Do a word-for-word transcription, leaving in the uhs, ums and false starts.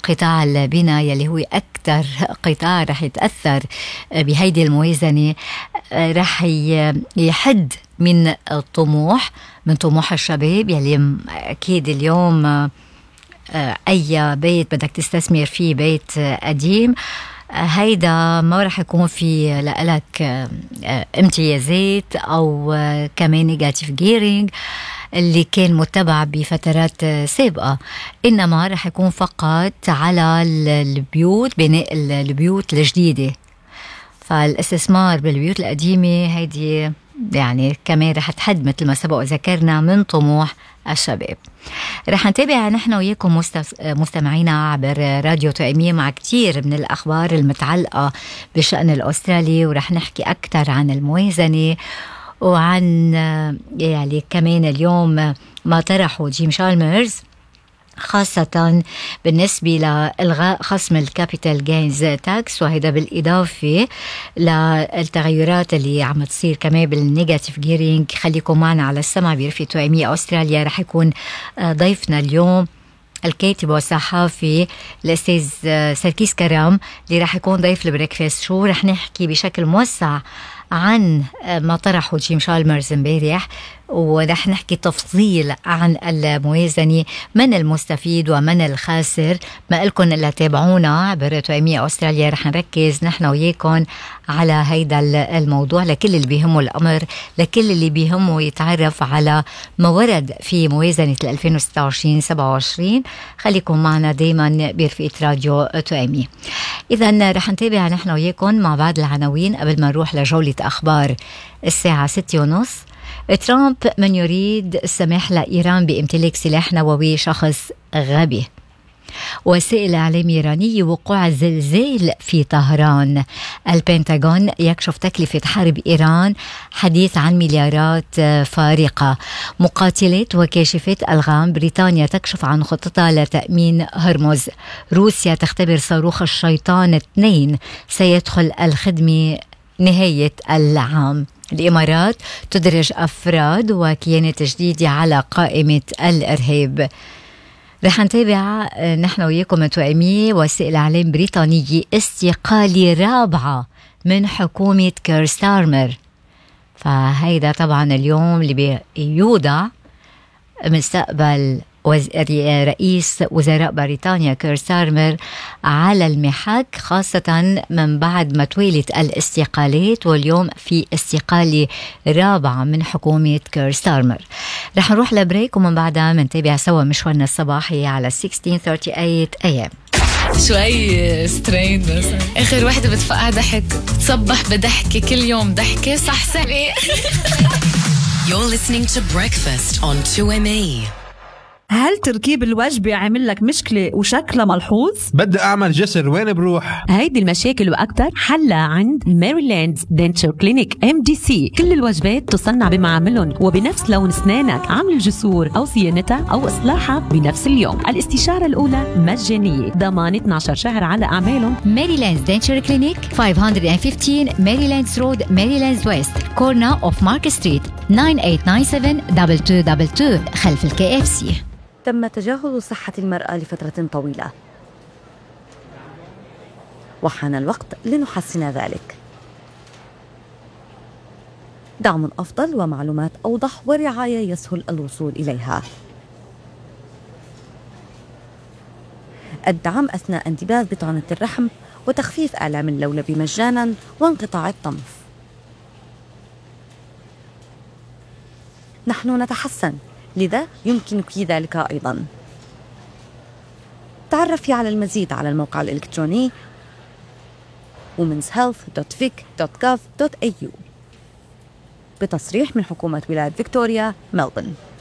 قطاع البناء يلي هو أكثر قطاع رح يتأثر بهيدي الموازنة رح يحد من الطموح من طموح الشباب يلي أكيد اليوم أي بيت بدك تستثمر فيه بيت قديم هيدا ما رح يكون في لك امتيازات أو كمان نيجاتيف جيرينج اللي كان متبع بفترات سابقة، إنما رح يكون فقط على البيوت، بناء البيوت الجديدة. فالاستثمار بالبيوت القديمة هيدي يعني كمان رح تحد مثل ما سبق وذكرنا من طموح الشباب. رح نتابع نحن وياكم مستمعينا عبر راديو توأمية مع كتير من الأخبار المتعلقة بالشأن الأسترالي، ورح نحكي أكتر عن الموازنة وعن يعني كمان اليوم ما طرحه جيم شالمرز خاصة بالنسبة لإلغاء خصم الكابيتال جينز تاكس، وهذا بالإضافة للتغيرات اللي عم تصير كمان بالنيجاتيف جيرينج. خليكم معنا على السمع برفقة توأمية أستراليا. رح يكون ضيفنا اليوم الكاتب والصحافي الأستاذ سركيس كرام اللي رح يكون ضيف البريكفاست شو. رح نحكي بشكل موسع عن ما طرحه جيم شالمرز امبارح، ورح نحكي تفصيل عن الموازنة، من المستفيد ومن الخاسر. ما لكم إلا تابعونا عبر توأمية أستراليا. رح نركز نحن وياكم على هيدا الموضوع لكل اللي بيهمه الأمر، لكل اللي بيهمه يتعرف على ما ورد في موازنة ألفين وستة وعشرين سبعة وعشرين. خليكم معنا دايما برفقة راديو توأمية. إذا رح نتابع نحن وياكم مع بعض العناوين قبل ما نروح لجولة أخبار الساعة ستة ونص. ترامب من يريد السماح لإيران بامتلاك سلاح نووي شخص غبي. وسائل إعلام إيرانية وقوع زلزال في طهران. البنتاغون يكشف تكلفة حرب إيران، حديث عن مليارات فارقة. مقاتلات وكاشفات ألغام. بريطانيا تكشف عن خطتها لتأمين هرمز. روسيا تختبر صاروخ الشيطان اثنين سيدخل الخدمة نهاية العام. الإمارات تدرج أفراد وكيانات جديدة على قائمة الإرهاب. رح نتابع نحن وياكم توأمية. وسائل إعلام بريطانية استقالة رابعة من حكومة كير ستارمر. فهيدا طبعا اليوم اللي بيوضع مستقبل رئيس وزراء بريطانيا كير ستارمر على المحك، خاصة من بعد ما توالت الاستقالات، واليوم في استقالة رابعة من حكومة كير ستارمر. رح نروح لبريك ومن بعدها منتابع سوا مشوارنا الصباحي على ستة عشر ثلاثة وثلاثين اي ام. شوي سترين بس اخر وحده بتفقع ضحك، تصبح بضحكه كل يوم ضحكه صح سنة. You're listening to Breakfast on تو إم إيه. هل تركيب الوجبة عمل لك مشكلة وشكلها ملحوظ؟ بدي أعمل جسر، وين بروح؟ هيدي المشاكل وأكتر حلها عند ميريلاند دنتشر كلينيك ام دي سي. كل الوجبات تصنع بمعاملهم وبنفس لون أسنانك. عمل الجسور أو صيانتها أو إصلاحها بنفس اليوم. الاستشارة الأولى مجانية، ضمان اثني عشر شهر على أعمالهم. ميريلاند دنتشر كلينيك خمسمية وخمستاشر ميريلاند رود، ميريلاند ويست، كورنا اوف مارك ستريت، تسعة ثمانية تسعة سبعة اثنين اثنين اثنين اثنين خلف الكي اف سي. تم تجاهل صحة المرأة لفترة طويلة، وحان الوقت لنحسن ذلك. دعم أفضل ومعلومات أوضح ورعاية يسهل الوصول إليها. الدعم أثناء انتباذ بطانة الرحم وتخفيف آلام اللولب مجانا وانقطاع الطمث. نحن نتحسن، لذا يمكنك ذلك أيضاً. تعرفي على المزيد على الموقع الإلكتروني womens health dot vic dot gov dot a u بتصريح من حكومة ولاية فيكتوريا ملبورن.